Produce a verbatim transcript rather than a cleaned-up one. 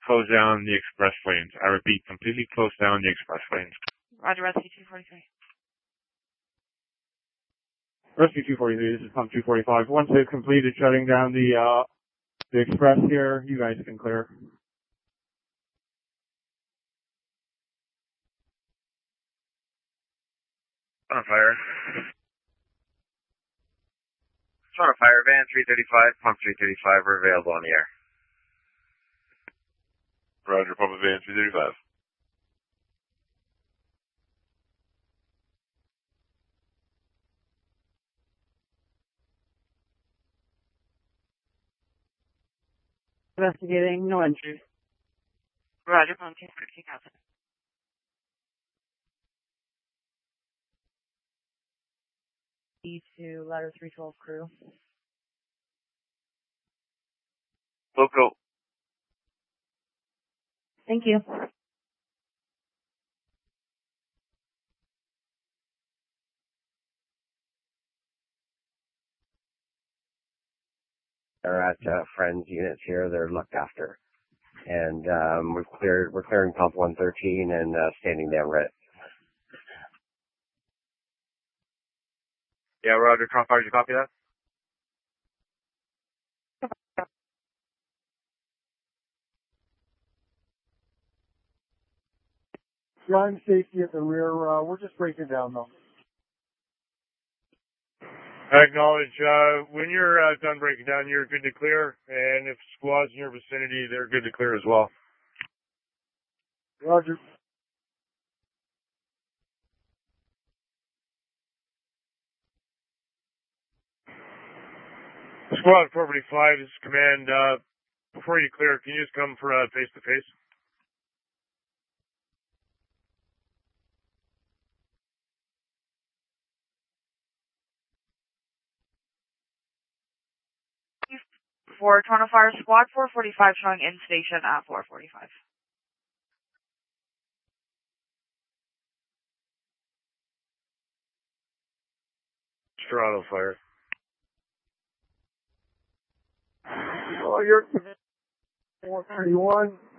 close down the express lanes. I repeat, completely close down the express lanes. Roger, Rescue two forty-three. Rescue two forty-three, this is pump two forty-five. Once they've completed shutting down the, uh, the express here, you guys can clear. On fire. On a fire van, three thirty-five, pump three thirty-five are available on the air. Roger, pump van three thirty-five. Investigating, no entry. Roger, pump two forty-two thousand. E to ladder three twelve crew. Local. Thank you. They're at uh, friends units here. They're looked after, and um, we've cleared. We're clearing pump one thirteen and uh, standing down red. Yeah, Roger. Trump, did you copy that? Line safety at the rear, uh, we're just breaking down though. I acknowledge, uh, when you're uh, done breaking down, you're good to clear, and if squads in your vicinity, they're good to clear as well. Roger. Squad four forty-five, this is command. Uh, before you clear, can you just come for uh, face-to-face? For Toronto Fire Squad four forty-five showing in station at four forty-five. Toronto Fire. Oh, you're four thirty-one.